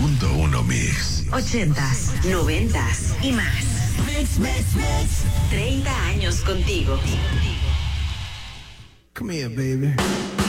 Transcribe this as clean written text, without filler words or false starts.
90.1 Mix. 80s, 90s y más. Mix. 30 años contigo. Come here, baby.